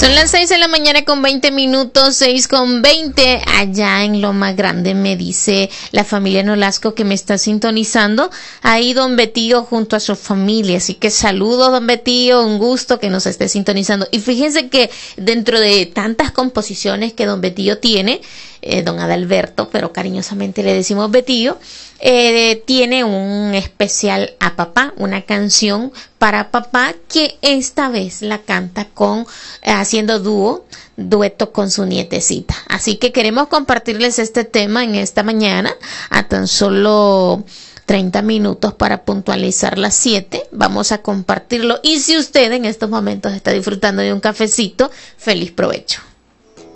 Son las 6 de la mañana con 20 minutos, 6:20, allá en Loma Grande, me dice la familia Nolasco que me está sintonizando. Ahí don Betío junto a su familia, así que saludos don Betío, un gusto que nos esté sintonizando. Y fíjense que dentro de tantas composiciones que don Betío tiene, don Adalberto, pero cariñosamente le decimos Betío, tiene un especial a papá, una canción para papá que esta vez la canta haciendo dueto con su nietecita. Así que queremos compartirles este tema en esta mañana a tan solo 30 minutos para puntualizar las 7. Vamos a compartirlo y si usted en estos momentos está disfrutando de un cafecito, feliz provecho.